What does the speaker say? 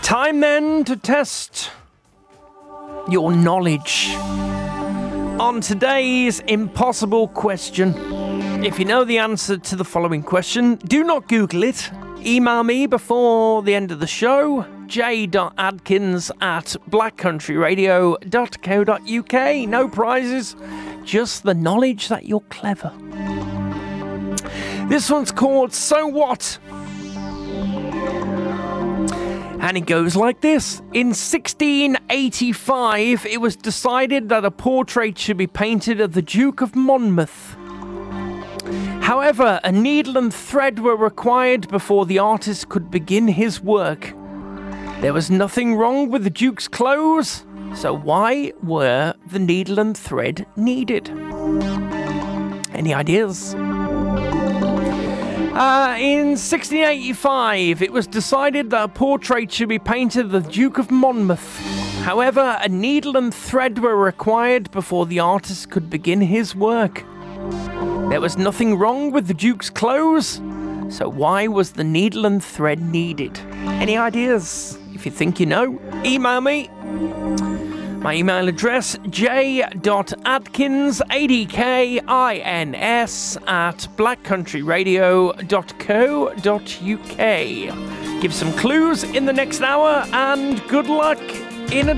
Time then to test your knowledge on today's impossible question. If you know the answer to the following question, do not Google it. Email me before the end of the show, j.adkins@blackcountryradio.co.uk. No prizes, just the knowledge that you're clever. This one's called So What? And it goes like this. In 1685, it was decided that a portrait should be painted of the Duke of Monmouth. However, a needle and thread were required before the artist could begin his work. There was nothing wrong with the Duke's clothes, so why were the needle and thread needed? Any ideas? In 1685, it was decided that a portrait should be painted of the Duke of Monmouth. However, a needle and thread were required before the artist could begin his work. There was nothing wrong with the Duke's clothes, so why was the needle and thread needed? Any ideas? If you think you know, email me. My email address, j.atkins@blackcountryradio.co.uk. Give some clues in the next hour, and good luck in